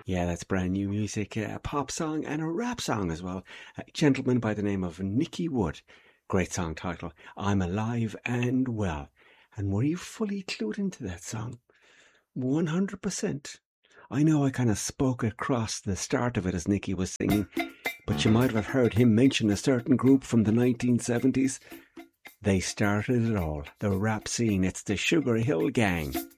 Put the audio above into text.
Yeah, that's brand new music, a pop song and a rap song as well. A gentleman by the name of Nicky Wood. Great song title, I'm Alive and Well. And were you fully clued into that song? 100%. I know I kind of spoke across the start of it as Nicky was singing, but you might have heard him mention a certain group from the 1970s. They started it all, the rap scene. It's the Sugar Hill Gang.